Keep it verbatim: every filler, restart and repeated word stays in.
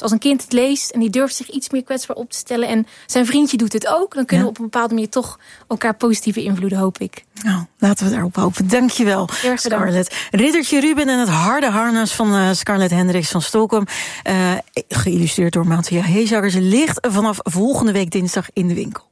Dus als een kind het leest en die durft zich iets meer kwetsbaar op te stellen en zijn vriendje doet het ook, dan kunnen ja. we op een bepaalde manier toch elkaar positief beïnvloeden, hoop ik. Nou, laten we daarop hopen. Dankjewel, Scarlett. Riddertje Ruben en het harde harnas van uh, Scarlett Hendricks van Stockholm. Uh, geïllustreerd door Mattia Heesakkers. Ligt vanaf volgende week dinsdag in de winkel.